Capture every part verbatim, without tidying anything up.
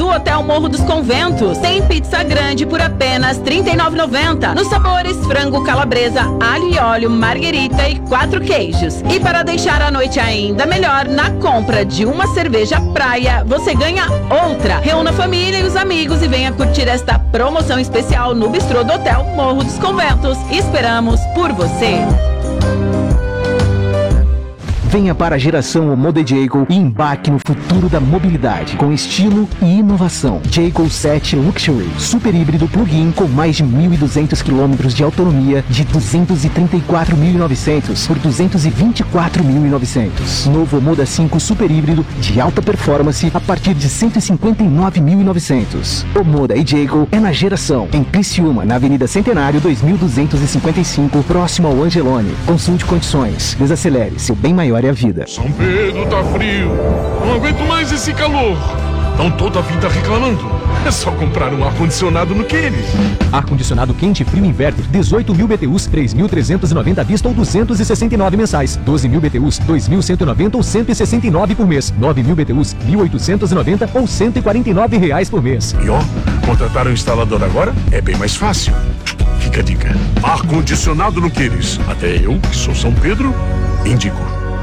do Hotel Morro dos Conventos. Tem pizza grande por apenas trinta e nove reais e noventa centavos. Nos sabores frango, calabresa, alho e óleo, marguerita e quatro queijos. E para deixar a noite ainda melhor, na compra de uma cerveja praia, você ganha outra. Reúna a família e os amigos e venha curtir esta promoção especial no bistrô do Hotel Morro dos Conventos. Esperamos por você. Venha para a geração Omoda Jayco e embarque no futuro da mobilidade, com estilo e inovação. Jayco sete Luxury, super híbrido plug-in com mais de mil e duzentos quilômetros de autonomia de duzentos e trinta e quatro mil e novecentos por duzentos e vinte e quatro mil e novecentos. Novo Omoda cinco super híbrido de alta performance a partir de cento e cinquenta e nove mil e novecentos. Omoda e Jayco é na geração, em Criciúma, na Avenida Centenário dois mil duzentos e cinquenta e cinco, próximo ao Angelone. Consulte condições. Desacelere, seu bem maior é a vida. São Pedro tá frio. Não aguento mais esse calor. Estão toda a vida reclamando. É só comprar um ar-condicionado no Queires. Ar-condicionado quente e frio inverter, dezoito mil B T Us, três mil trezentos e noventa à vista ou duzentos e sessenta e nove mensais. doze mil B T Us, dois mil cento e noventa ou cento e sessenta e nove por mês. nove mil B T Us, mil oitocentos e noventa ou cento e quarenta e nove reais por mês. E ó, contratar um instalador agora é bem mais fácil. Fica a dica. Ar-condicionado no Queires. Até eu, que sou São Pedro, indico.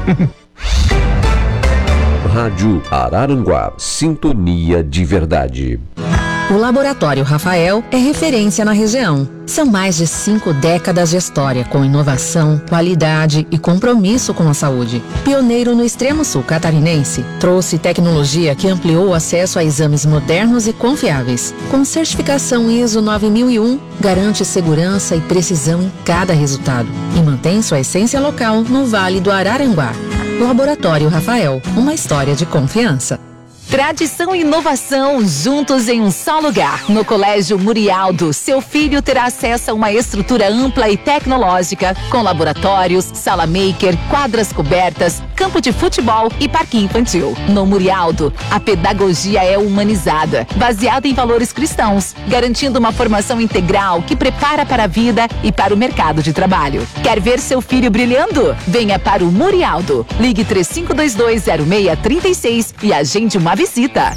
Rádio Araranguá, sintonia de verdade. O Laboratório Rafael é referência na região. São mais de cinco décadas de história, com inovação, qualidade e compromisso com a saúde. Pioneiro no extremo sul catarinense, trouxe tecnologia que ampliou o acesso a exames modernos e confiáveis. Com certificação I S O nove mil e um, garante segurança e precisão em cada resultado e mantém sua essência local no Vale do Araranguá. Laboratório Rafael, uma história de confiança. Tradição e inovação juntos em um só lugar. No Colégio Murialdo, seu filho terá acesso a uma estrutura ampla e tecnológica, com laboratórios, sala maker, quadras cobertas, campo de futebol e parquinho infantil. No Murialdo, a pedagogia é humanizada, baseada em valores cristãos, garantindo uma formação integral que prepara para a vida e para o mercado de trabalho. Quer ver seu filho brilhando? Venha para o Murialdo. Ligue três cinco dois dois, zero seis três seis e agende uma visita.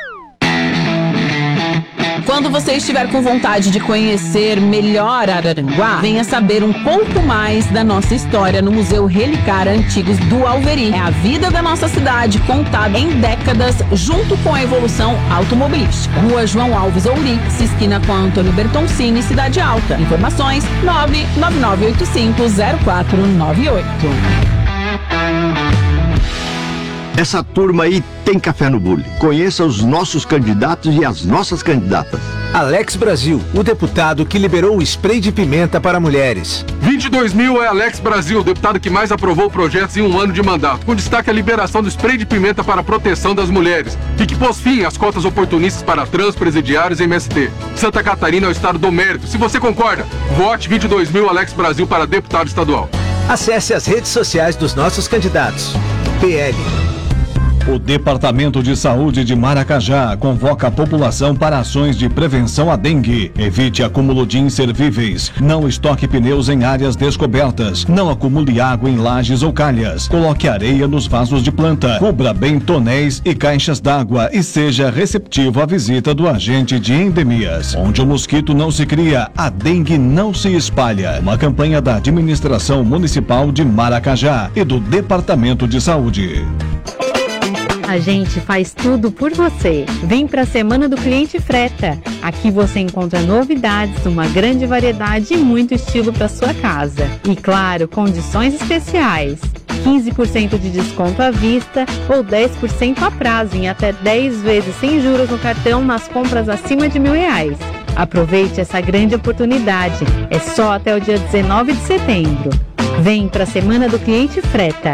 Quando você estiver com vontade de conhecer melhor Araranguá, venha saber um pouco mais da nossa história no Museu Relicário Antigos do Alveri. É a vida da nossa cidade contada em décadas junto com a evolução automobilística. Rua João Alves Ouriques, esquina com a Antônio Bertoncini, Cidade Alta. Informações nove nove nove oito cinco zero quatro nove oito. Essa turma aí tem café no bule. Conheça os nossos candidatos e as nossas candidatas. Alex Brasil, o deputado que liberou o spray de pimenta para mulheres. vinte e dois mil é Alex Brasil, o deputado que mais aprovou projetos em um ano de mandato, com destaque a liberação do spray de pimenta para a proteção das mulheres e que pôs fim às cotas oportunistas para trans, presidiários e M S T. Santa Catarina é o estado do mérito. Se você concorda, vote vinte e dois mil Alex Brasil para deputado estadual. Acesse as redes sociais dos nossos candidatos. P L. O Departamento de Saúde de Maracajá convoca a população para ações de prevenção à dengue. Evite acúmulo de inservíveis. Não estoque pneus em áreas descobertas. Não acumule água em lajes ou calhas. Coloque areia nos vasos de planta. Cubra bem tonéis e caixas d'água e seja receptivo à visita do agente de endemias. Onde o mosquito não se cria, a dengue não se espalha. Uma campanha da Administração Municipal de Maracajá e do Departamento de Saúde. A gente faz tudo por você. Vem para a Semana do Cliente Freta. Aqui você encontra novidades, uma grande variedade e muito estilo para sua casa. E claro, condições especiais. quinze por cento de desconto à vista ou dez por cento a prazo em até dez vezes sem juros no cartão nas compras acima de mil reais. Aproveite essa grande oportunidade. É só até o dia dezenove de setembro. Vem para a Semana do Cliente Freta.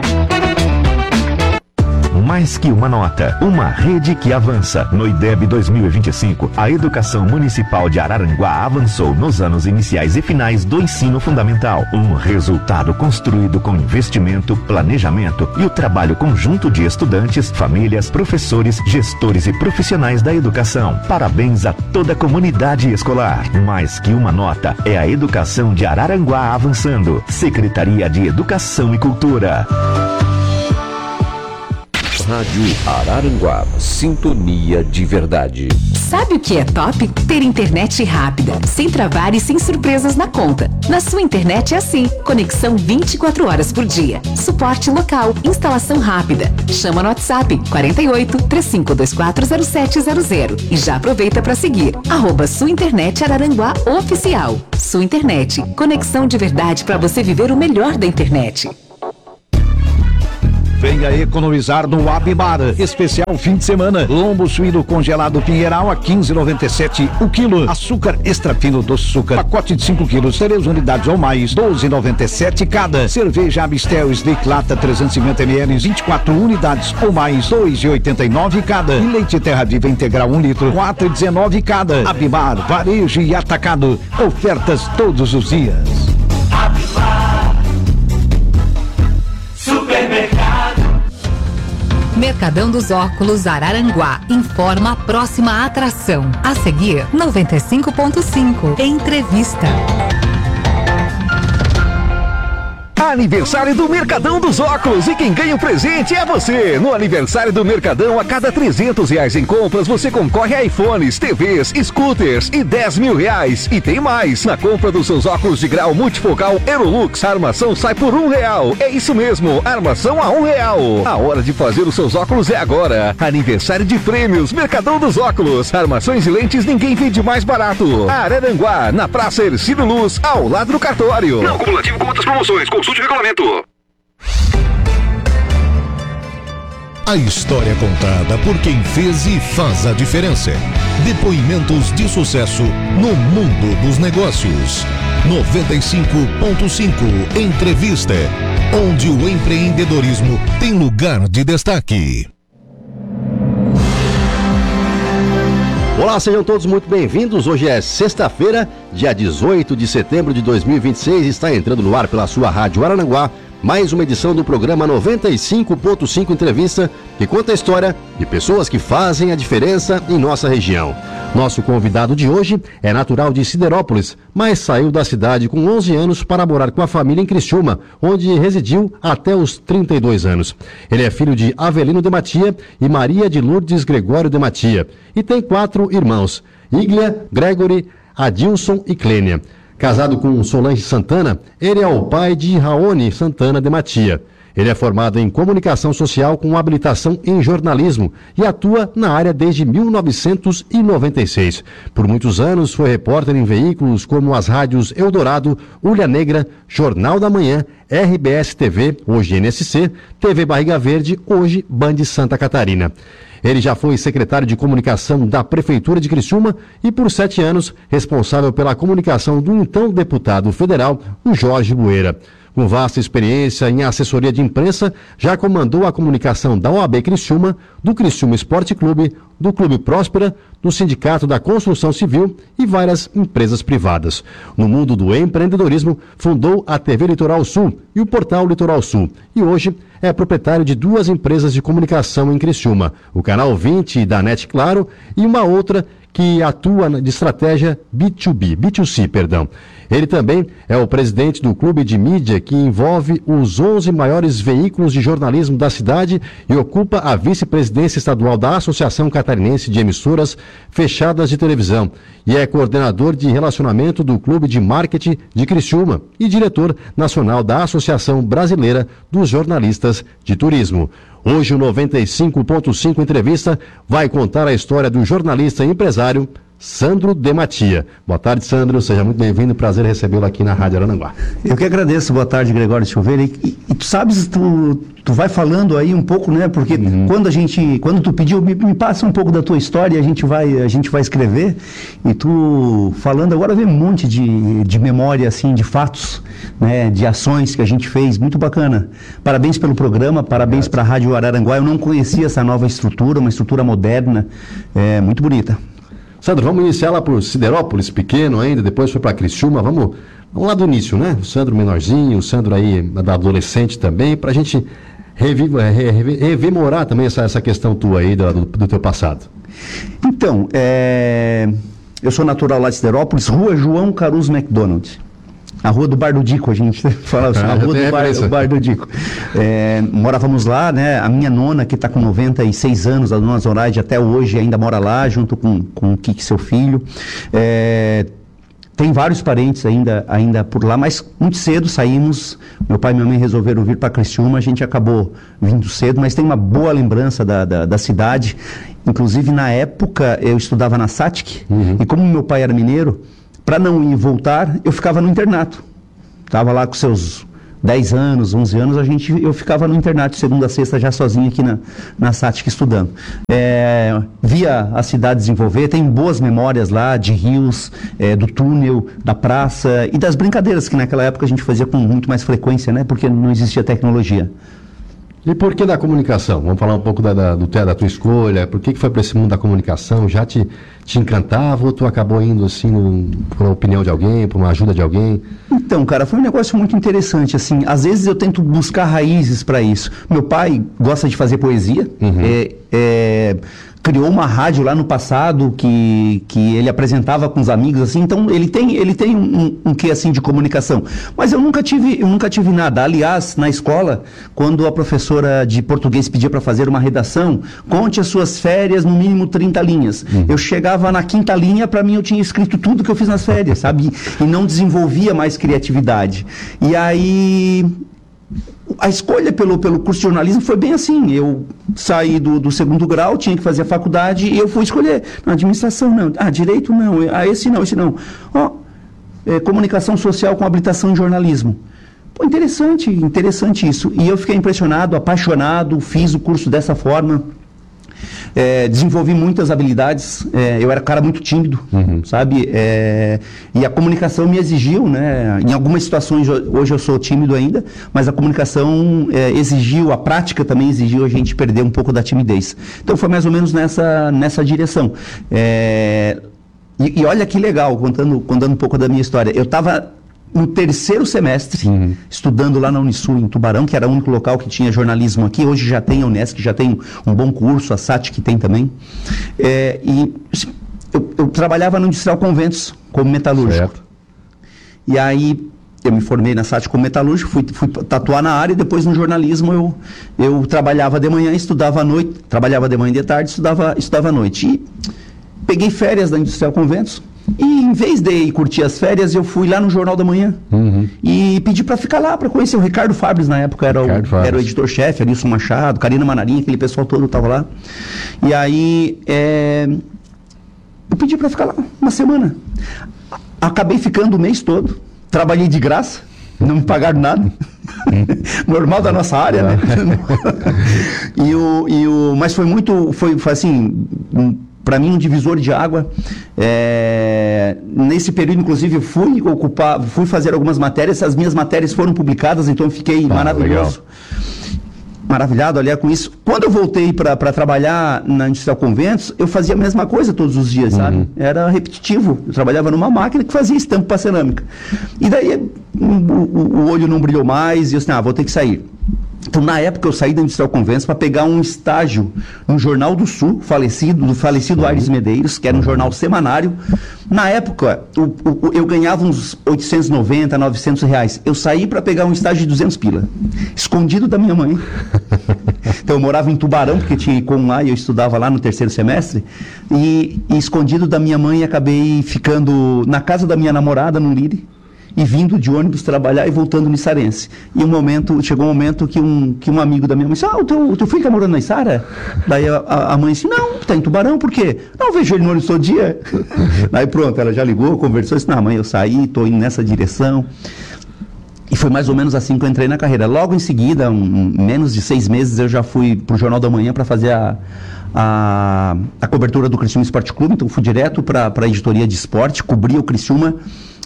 Mais que uma nota, uma rede que avança. No I D E B dois mil e vinte e cinco, a Educação Municipal de Araranguá avançou nos anos iniciais e finais do ensino fundamental. Um resultado construído com investimento, planejamento e o trabalho conjunto de estudantes, famílias, professores, gestores e profissionais da educação. Parabéns a toda a comunidade escolar. Mais que uma nota, é a educação de Araranguá avançando. Secretaria de Educação e Cultura. Rádio Araranguá, sintonia de verdade. Sabe o que é top? Ter internet rápida, sem travar e sem surpresas na conta. Na sua internet é assim, conexão vinte e quatro horas por dia. Suporte local, instalação rápida. Chama no WhatsApp quarenta e oito, três cinco dois quatro, zero sete zero zero e já aproveita para seguir. Arroba Sua Internet Araranguá Oficial. Sua Internet, conexão de verdade para você viver o melhor da internet. Venha economizar no Abimar. Especial fim de semana. Lombo suíno congelado Pinheiral a quinze reais e noventa e sete centavos o quilo. Açúcar extra fino do açúcar. Pacote de cinco quilos, três unidades ou mais, doze reais e noventa e sete centavos cada. Cerveja Amistel Slick Lata trezentos e cinquenta mililitros, vinte e quatro unidades ou mais, dois reais e oitenta e nove centavos cada. E leite Terra Viva integral um litro, quatro reais e dezenove centavos cada. Abimar, varejo e atacado. Ofertas todos os dias. Abimar, supermercado. Mercadão dos Óculos Araranguá informa a próxima atração. A seguir, noventa e cinco ponto cinco. Entrevista. Aniversário do Mercadão dos Óculos e quem ganha o presente é você. No aniversário do Mercadão, a cada trezentos reais em compras, você concorre a iPhones, T Vs, scooters e dez mil reais. E tem mais, na compra dos seus óculos de grau multifocal Aerolux, a armação sai por um real. É isso mesmo, armação a um real. A hora de fazer os seus óculos é agora. Aniversário de prêmios, Mercadão dos Óculos. Armações e lentes ninguém vende mais barato. Araranguá, na Praça Ercílio Luz, ao lado do cartório. Não cumulativo com outras promoções, consulte o regulamento. A história contada por quem fez e faz a diferença. Depoimentos de sucesso no mundo dos negócios. noventa e cinco ponto cinco Entrevista, onde o empreendedorismo tem lugar de destaque. Olá, sejam todos muito bem-vindos. Hoje é sexta-feira, dia dezoito de setembro de dois mil e vinte e seis. Está entrando no ar pela sua Rádio Araranguá mais uma edição do programa noventa e cinco ponto cinco Entrevista, que conta a história de pessoas que fazem a diferença em nossa região. Nosso convidado de hoje é natural de Siderópolis, mas saiu da cidade com onze anos para morar com a família em Criciúma, onde residiu até os trinta e dois anos. Ele é filho de Avelino de Matia e Maria de Lourdes Gregório de Matia, e tem quatro irmãos, Iglia, Gregory, Adilson e Clênia. Casado com Solange Santana, ele é o pai de Raoni Santana de Matia. Ele é formado em comunicação social com habilitação em jornalismo e atua na área desde mil novecentos e noventa e seis. Por muitos anos foi repórter em veículos como as rádios Eldorado, Ulha Negra, Jornal da Manhã, R B S T V, hoje N S C, T V Barriga Verde, hoje Band Santa Catarina. Ele já foi secretário de comunicação da Prefeitura de Criciúma e, por sete anos, responsável pela comunicação do então deputado federal, o Jorge Bueira. Com vasta experiência em assessoria de imprensa, já comandou a comunicação da O A B Criciúma, do Criciúma Esporte Clube, do Clube Próspera, do Sindicato da Construção Civil e várias empresas privadas. No mundo do empreendedorismo, fundou a T V Litoral Sul e o Portal Litoral Sul. E hoje é proprietário de duas empresas de comunicação em Criciúma, o Canal vinte da Net Claro e uma outra que atua de estratégia B dois B, B dois C, perdão. Ele também é o presidente do clube de mídia que envolve os onze maiores veículos de jornalismo da cidade e ocupa a vice-presidência estadual da Associação Catarinense de Emissoras Fechadas de Televisão. E é coordenador de relacionamento do Clube de Marketing de Criciúma e diretor nacional da Associação Brasileira dos Jornalistas de Turismo. Hoje o noventa e cinco ponto cinco Entrevista vai contar a história do jornalista e empresário Sandro de Matia. Boa tarde, Sandro. Seja muito bem-vindo. Prazer recebê-lo aqui na Rádio Araranguá. Eu que agradeço. Boa tarde, Gregório Silveira. E, e, e tu sabes, tu, tu vai falando aí um pouco, né? Porque uhum. quando a gente, quando tu pediu, me, me passa um pouco da tua história, a gente vai, a gente vai escrever. E tu falando agora vem um monte de, de memória, assim, de fatos, né? De ações que a gente fez. Muito bacana. Parabéns pelo programa, parabéns para a Rádio Araranguá. Eu não conhecia essa nova estrutura, uma estrutura moderna, é, muito bonita. Sandro, vamos iniciar lá por Siderópolis, pequeno ainda, depois foi para Criciúma, vamos, vamos lá do início, né? O Sandro menorzinho, o Sandro aí adolescente também, para a gente reviver, reviver, rememorar também essa, essa questão tua aí do, do teu passado. Então, é, eu sou natural lá de Siderópolis, Rua João Carus McDonald. A Rua do Bar do Dico, a gente fala assim, Ah, a já Rua tem do Bar, referência. Bar do Dico. É, morávamos lá, né? A minha nona, que está com noventa e seis anos, a dona Zoraide, até hoje ainda mora lá, junto com, com o Kiki, seu filho. É, tem vários parentes ainda, ainda por lá, mas muito cedo saímos. Meu pai e minha mãe resolveram vir para Criciúma, a gente acabou vindo cedo, mas tem uma boa lembrança da, da, da cidade. Inclusive, na época, eu estudava na S A T C, e como meu pai era mineiro, para não ir e voltar, eu ficava no internato. Estava lá com seus dez anos, onze anos, a gente, eu ficava no internato, segunda a sexta, já sozinho aqui na, na S A T C estudando. É, via a cidade desenvolver, tem boas memórias lá de rios, é, do túnel, da praça e das brincadeiras que naquela época a gente fazia com muito mais frequência, né? Porque não existia tecnologia. E por que da comunicação? Vamos falar um pouco da, da, do, da tua escolha. Por que, que foi para esse mundo da comunicação? Já te, te encantava ou tu acabou indo assim no, por uma opinião de alguém, por uma ajuda de alguém? Então, cara, foi um negócio muito interessante, assim, às vezes eu tento buscar raízes para isso. Meu pai gosta de fazer poesia, Uhum. é, é, criou uma rádio lá no passado que, que ele apresentava com os amigos, assim, então ele tem, ele tem um, um quê, assim, de comunicação. Mas eu nunca tive, eu nunca tive nada. Aliás, na escola, quando a professora de português pedia para fazer uma redação, conte as suas férias, no mínimo trinta linhas. Eu chegava na quinta linha, para mim eu tinha escrito tudo que eu fiz nas férias, sabe? E não desenvolvia mais criatividade. E aí... a escolha pelo, pelo curso de jornalismo foi bem assim. Eu saí do, do segundo grau, tinha que fazer a faculdade e eu fui escolher. Não, administração não. Ah, direito não. Ah, esse não, esse não. Ó, é, comunicação social com habilitação em jornalismo. Pô, interessante, interessante isso. E eu fiquei impressionado, apaixonado, fiz o curso dessa forma. É, desenvolvi muitas habilidades, é, eu era um cara muito tímido, sabe? É, e a comunicação me exigiu, né? Em algumas situações, hoje eu sou tímido ainda, mas a comunicação é, exigiu, a prática também exigiu a gente perder um pouco da timidez. Então foi mais ou menos nessa, nessa direção. É, e, e olha que legal, contando, contando um pouco da minha história. Eu estava no terceiro semestre, uhum. estudando lá na Unisul, em Tubarão, que era o único local que tinha jornalismo aqui. Hoje já tem a Unesc, já tem um bom curso, a S A T que tem também. É, e eu, eu trabalhava no Industrial Conventos como metalúrgico. Certo. E aí eu me formei na S A T como metalúrgico, fui, fui tatuar na área e depois no jornalismo eu, eu trabalhava de manhã, estudava à noite, trabalhava de manhã e de tarde, estudava, estudava à noite. E peguei férias da Industrial Conventos. E em vez de ir curtir as férias, eu fui lá no Jornal da Manhã uhum. e pedi para ficar lá, para conhecer o Ricardo Fabres, na época era o, era o editor-chefe, Arilson Machado, Karina Manarim, aquele pessoal todo estava lá. E aí é, eu pedi para ficar lá uma semana. Acabei ficando o mês todo, trabalhei de graça, não me pagaram nada. Normal da nossa área, né? e o, e o, mas foi muito, foi, foi assim... para mim um divisor de água. É, nesse período, inclusive, eu fui ocupar, fui fazer algumas matérias, as minhas matérias foram publicadas, então eu fiquei ah, maravilhoso. Legal. Maravilhado, aliás, com isso. Quando eu voltei para trabalhar na Industrial Conventos, eu fazia a mesma coisa todos os dias, uhum. sabe? Era repetitivo. Eu trabalhava numa máquina que fazia estampa para cerâmica. E daí o, o, o olho não brilhou mais e eu disse, ah, vou ter que sair. Então, na época, eu saí da Industrial Conventos para pegar um estágio no Jornal do Sul, falecido, do falecido Aires Medeiros, que era um jornal semanário. Na época, o, o, eu ganhava uns oitocentos e noventa, novecentos reais. Eu saí para pegar um estágio de duzentos pila, escondido da minha mãe. Então, eu morava em Tubarão, porque tinha Icom lá e eu estudava lá no terceiro semestre. E, e escondido da minha mãe, acabei ficando na casa da minha namorada, no Lire. E vindo de ônibus trabalhar e voltando no Issarense. E um momento, chegou um momento que um, que um amigo da minha mãe disse, ah, o teu, o teu filho está morando na Içara? Daí a, a mãe disse, não, está em Tubarão, por quê? Não, eu vejo ele no ônibus todo dia. Daí pronto, ela já ligou, conversou, disse, não, mãe, eu saí, estou indo nessa direção. E foi mais ou menos assim que eu entrei na carreira. Logo em seguida, um, menos de seis meses, eu já fui para o Jornal da Manhã para fazer a, a, a cobertura do Criciúma Esporte Clube. Então fui direto para a editoria de esporte, cobri o Criciúma.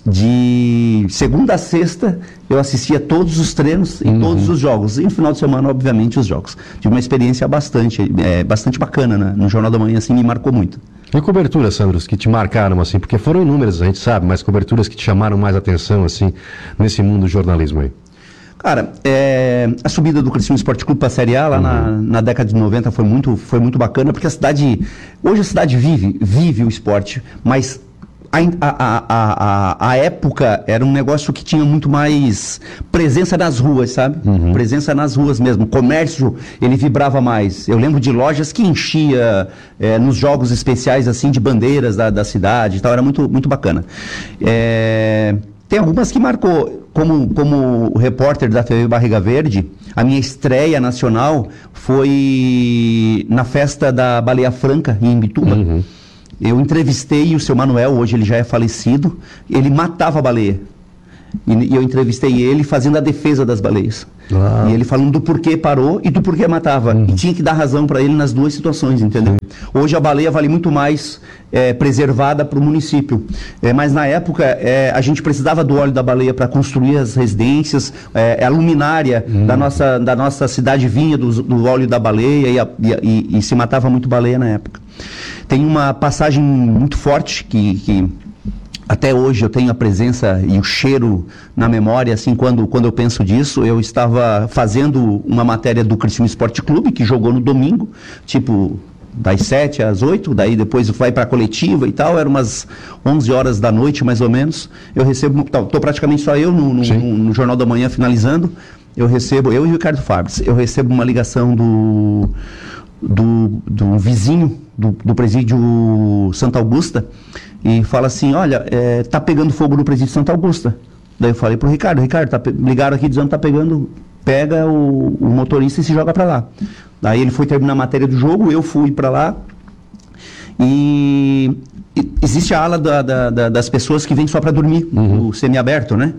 De segunda a sexta, eu assistia todos os treinos e uhum. todos os jogos. E no final de semana, obviamente, os jogos. Tive uma experiência bastante, é, bastante bacana, né? No Jornal da Manhã, assim, me marcou muito. E coberturas, Sandros, que te marcaram, assim? Porque foram inúmeras, a gente sabe, mas coberturas que te chamaram mais atenção, assim, nesse mundo do jornalismo aí. Cara, é, a subida do Criciúma Esporte Clube para a Série A lá uhum. na, na década de noventa foi muito, foi muito bacana, porque a cidade, hoje a cidade vive, vive o esporte, mas a, a, a, a época era um negócio que tinha muito mais presença nas ruas, sabe? Uhum. Presença nas ruas mesmo. O comércio, ele vibrava mais. Eu lembro de lojas que enchia é, nos jogos especiais, assim, de bandeiras da, da cidade e tal. Era muito, muito bacana. É, tem algumas que marcou. Como, como repórter da T V Barriga Verde, a minha estreia nacional foi na festa da Baleia Franca, em Imbituba. Uhum. Eu entrevistei o seu Manuel, hoje ele já é falecido, ele matava a baleia. E, e eu entrevistei ele fazendo a defesa das baleias. Ah. E ele falando do porquê parou e do porquê matava. Uhum. E tinha que dar razão para ele nas duas situações, entendeu? Uhum. Hoje a baleia vale muito mais é, preservada para o município. É, mas na época é, a gente precisava do óleo da baleia para construir as residências, é, a luminária uhum. da, nossa, da nossa cidade vinha do, do óleo da baleia e, a, e, e, e se matava muito baleia na época. Tem uma passagem muito forte que... que até hoje eu tenho a presença e o cheiro na memória, assim, quando, quando eu penso disso. Eu estava fazendo uma matéria do Criciúma Esporte Clube, que jogou no domingo, tipo, das sete às oito, daí depois vai para a coletiva e tal, eram umas onze horas da noite, mais ou menos. Eu recebo, estou praticamente só eu no, no, no, no Jornal da Manhã finalizando, eu recebo, eu e o Ricardo Fabres, eu recebo uma ligação do, do, do vizinho do, do presídio Santa Augusta, e fala assim, olha, é, tá pegando fogo no presídio Santa Augusta. Daí eu falei pro Ricardo, Ricardo, tá, ligaram aqui dizendo que tá pegando, pega o, o motorista e se joga para lá. Daí ele foi terminar a matéria do jogo, eu fui para lá, e, e existe a ala da, da, da, das pessoas que vêm só para dormir, uhum. o semiaberto, né?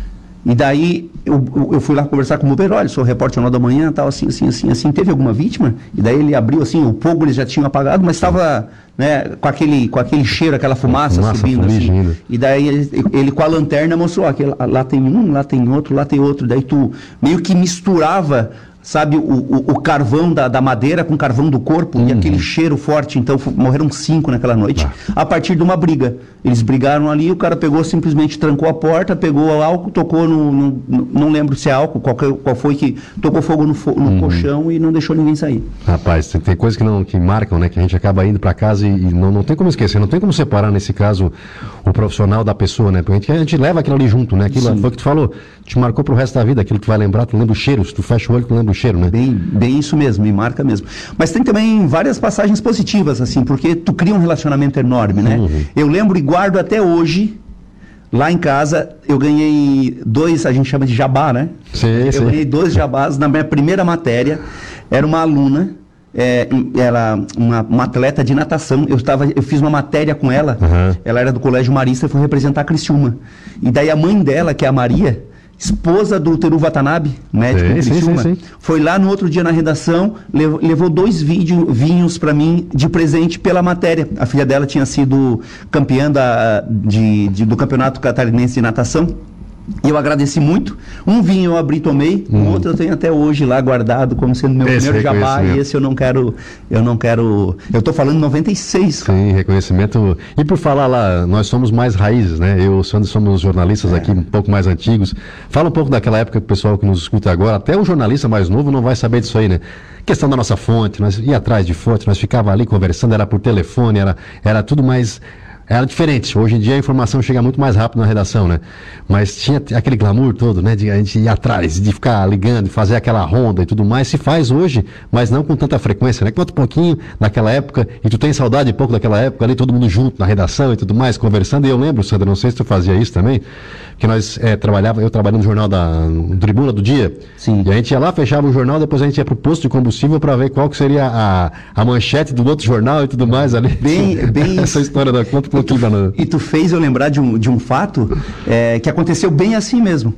E daí eu, eu fui lá conversar com o Buber, olha, sou repórter Jornal da Manhã, tal, assim, assim, assim, assim, teve alguma vítima? E daí ele abriu assim, o fogo eles já tinham apagado, mas estava, né, com aquele, com aquele cheiro, aquela fumaça, fumaça subindo assim. Ainda. E daí ele, ele com a lanterna mostrou, ó, que lá, lá tem um, lá tem outro, lá tem outro, daí tu meio que misturava, sabe, o, o, o carvão da, da madeira com o carvão do corpo, uhum. e aquele cheiro forte. Então morreram cinco naquela noite, ah. a partir de uma briga. Eles brigaram ali, o cara pegou, simplesmente trancou a porta, pegou o álcool, tocou no, no, no não lembro se é álcool, qual, qual foi que tocou fogo no, fo, no uhum. colchão e não deixou ninguém sair. Rapaz, tem, tem coisas que, não, que marcam, né, que a gente acaba indo para casa e, e não, não tem como esquecer, não tem como separar nesse caso o profissional da pessoa, né, porque a gente, a gente leva aquilo ali junto, né, aquilo foi o que tu falou, te marcou pro resto da vida, aquilo que tu vai lembrar, tu lembra o cheiro, se tu fecha o olho, tu lembra o cheiro, né? Bem, bem isso mesmo, me marca mesmo. Mas tem também várias passagens positivas, assim, porque tu cria um relacionamento enorme, né? Uhum. Eu lembro e guardo até hoje, lá em casa, eu ganhei dois, a gente chama de jabá, né? Sim, eu sim. ganhei dois jabás na minha primeira matéria, era uma aluna, é, era uma, uma atleta de natação, eu, tava, eu fiz uma matéria com ela, uhum. ela era do Colégio Marista e foi representar a Criciúma. E daí a mãe dela, que é a Maria, esposa do Teru Watanabe, médico sim, do Criciúma, sim, sim, sim. foi lá no outro dia na redação, levou, levou dois vídeo, vinhos para mim de presente pela matéria. A filha dela tinha sido campeã da, de, de, do Campeonato Catarinense de Natação. E eu agradeci muito. Um vinho eu abri e tomei, hum. o outro eu tenho até hoje lá guardado como sendo meu esse primeiro jabá, e esse eu não quero, eu não quero, eu tô falando noventa e seis. Sim, reconhecimento. E por falar lá, nós somos mais raízes, né? Eu e o Sandro somos jornalistas é. aqui um pouco mais antigos. Fala um pouco daquela época que o pessoal que nos escuta agora, até o jornalista mais novo não vai saber disso aí, né? Questão da nossa fonte, nós ia atrás de fonte, nós ficava ali conversando, era por telefone, era, era tudo mais... Era diferente. Hoje em dia a informação chega muito mais rápido na redação, né? Mas tinha aquele glamour todo, né? De a gente ir atrás, de ficar ligando, de fazer aquela ronda e tudo mais. Se faz hoje, mas não com tanta frequência, né? Conta um pouquinho daquela época, e tu tem saudade um pouco daquela época, ali todo mundo junto na redação e tudo mais, conversando. E eu lembro, Sandra, não sei se tu fazia isso também, que nós é, trabalhava, eu trabalhava no jornal da no Tribuna do Dia. Sim. E a gente ia lá, fechava o jornal, depois a gente ia pro posto de combustível para ver qual que seria a, a manchete do outro jornal e tudo mais ali. Bem, bem essa história da conta um pouquinho, Banana. E tu fez eu lembrar de um, de um fato é, que aconteceu bem assim mesmo.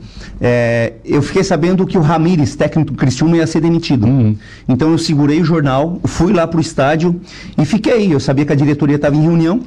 É, eu fiquei sabendo que o Ramires, técnico do Criciúma, ia ser demitido. Uhum. Então eu segurei o jornal, fui lá pro estádio e fiquei. Eu sabia que a diretoria estava em reunião.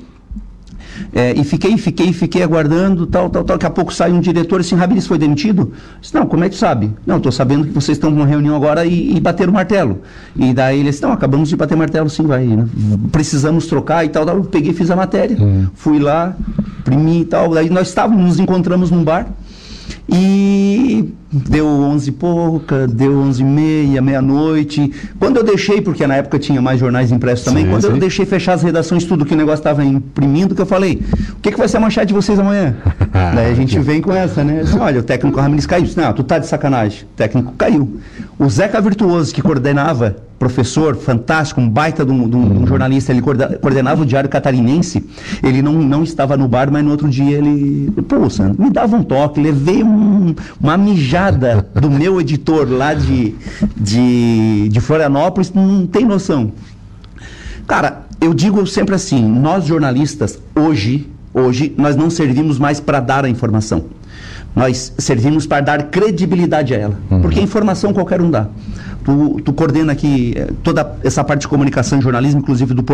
É, e fiquei, fiquei, fiquei aguardando, tal, tal, tal. Daqui a pouco sai um diretor assim, Ramires foi demitido? Eu disse, não, como é que tu sabe? Não, estou sabendo que vocês estão numa reunião agora e, e bateram o martelo. E daí eles, não, acabamos de bater martelo, sim, vai, né? Precisamos trocar e tal, tal. Eu peguei e fiz a matéria, uhum. fui lá, imprimi e tal. Daí nós estávamos, nos encontramos num bar. E deu onze e pouca, deu onze e meia, meia-noite. Quando eu deixei, porque na época tinha mais jornais impressos também, sim, quando sim. eu deixei fechar as redações, tudo que o negócio estava imprimindo, que eu falei, o que, que vai ser a manchete de vocês amanhã? Daí a gente vem com essa, né? Assim, olha, o técnico Ramires caiu. Não, tu tá de sacanagem. O técnico caiu. O Zeca Virtuoso, que coordenava, professor fantástico, um baita de um, de um jornalista, ele coordenava o Diário Catarinense, ele não, não estava no bar, mas no outro dia ele, pô, Sandro, me dava um toque, levei um, uma mijada do meu editor lá de, de, de Florianópolis, não tem noção. Cara, eu digo sempre assim, nós jornalistas, hoje, hoje, nós não servimos mais para dar a informação. Nós servimos para dar credibilidade a ela. Uhum. Porque informação qualquer um dá. Tu, tu coordena aqui eh, toda essa parte de comunicação e jornalismo, inclusive do